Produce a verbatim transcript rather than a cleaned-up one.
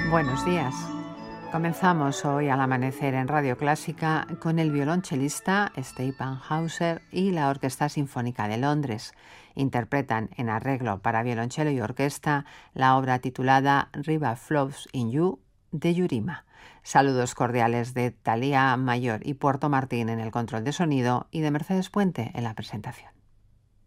Buenos días. Comenzamos hoy al amanecer en Radio Clásica con el violonchelista Stephan Hauser y la Orquesta Sinfónica de Londres. Interpretan en arreglo para violonchelo y orquesta la obra titulada River Flows in You de Yurima. Saludos cordiales de Talía Mayor y Puerto Martín en el control de sonido y de Mercedes Puente en la presentación.